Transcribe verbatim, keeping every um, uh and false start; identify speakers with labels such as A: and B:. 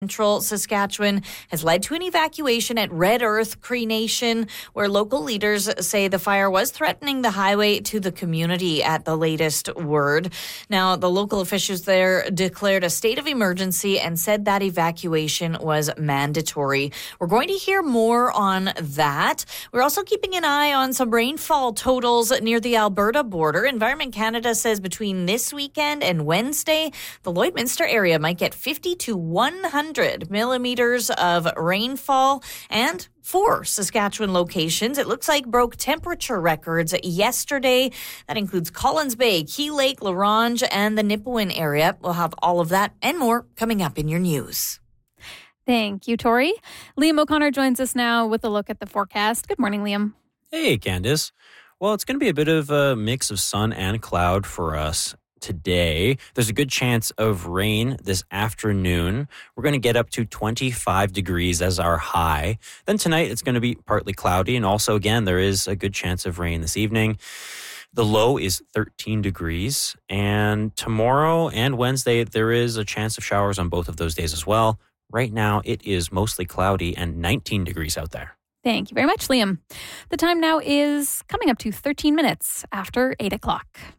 A: Central Saskatchewan has led to an evacuation at Red Earth Cree Nation, where local leaders say the fire was threatening the highway to the community at the latest word. Now, the local officials there declared a state of emergency and said that evacuation was mandatory. We're going to hear more on that. We're also keeping an eye on some rainfall totals near the Alberta border. Environment Canada says between this weekend and Wednesday, the Lloydminster area might get fifty to one hundred millimeters of rainfall, and four Saskatchewan locations, it looks like, broke temperature records yesterday. That includes Collins Bay, Key Lake, La Ronge, and the Nipawin area. We'll have all of that and more coming up in your news.
B: Thank you, Tori. Liam O'Connor joins us now with a look at the forecast. Good morning, Liam.
C: Hey, Candice. Well, it's going to be a bit of a mix of sun and cloud for us today. There's a good chance of rain this afternoon. We're going to get up to twenty-five degrees as our high. Then tonight, it's going to be partly cloudy. And also, again, there is a good chance of rain this evening. The low is thirteen degrees. And tomorrow and Wednesday, there is a chance of showers on both of those days as well. Right now, it is mostly cloudy and nineteen degrees out there.
B: Thank you very much, Liam. The time now is coming up to thirteen minutes after eight o'clock.